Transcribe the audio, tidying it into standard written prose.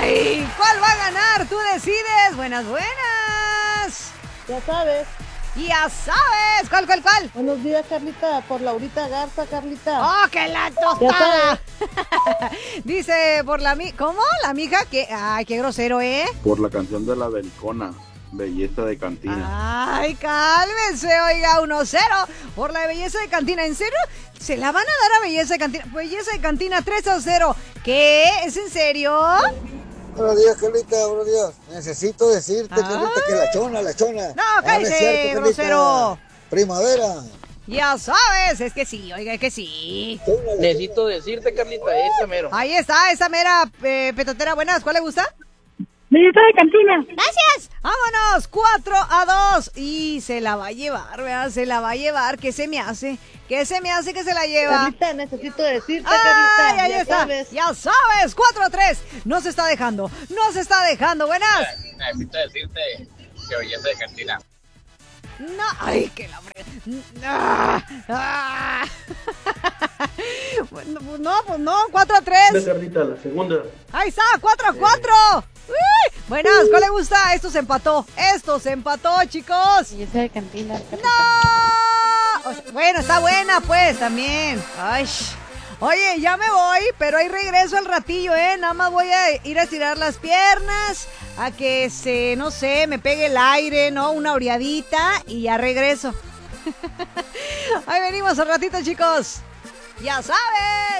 Ay, ¿cuál va a ganar? Tú decides. Buenas, buenas. Ya sabes. Ya sabes. ¿Cuál? Buenos días, Carlita. Por Laurita Garza, Carlita. ¡Oh, que la tostada! Dice por la ¿cómo? ¿La mija? Ay, qué grosero, ¿eh? Por la canción de la Belicona, Belleza de Cantina. Ay, cálmense, oiga, 1-0 por la Belleza de Cantina. ¿En serio? ¿Se la van a dar a Belleza de Cantina? Belleza de Cantina 3-0. ¿Qué? ¿Es en serio? Buenos días, Carlita, buenos días. Necesito decirte, Carlita, que la chona. No, cállese, grosero. Primavera. Ya sabes, es que sí, oiga, es que sí. Necesito decirte, Carlita, esa mero. Ahí está, esa mera petatera. Buenas, ¿cuál le gusta? Belleza de Cantina. ¡Gracias! ¡Vámonos! 4-2. Y se la va a llevar, ¿verdad? Se la va a llevar. ¿Qué se me hace? ¿Qué se me hace que se la lleva? Carlita, necesito decirte, ¡Ay, Carlita. ahí Ya está! sabes. ¡Ya sabes! 4-3. No se está dejando. Buenas. Necesito decirte que Belleza de Cantina. No, ay, que la pues no, 4-3. Carlita, la segunda. Ahí está, 4-4. Buenas, ¿cuál le gusta? Esto se empató, chicos. Belleza de Cantina. ¡No! Bueno, está buena, pues, también. Ay, oye, ya me voy, pero ahí regreso al ratillo, ¿eh? Nada más voy a ir a estirar las piernas, a que no sé, me pegue el aire, ¿no? Una oreadita y ya regreso. Ahí venimos al ratito, chicos. Ya sabes.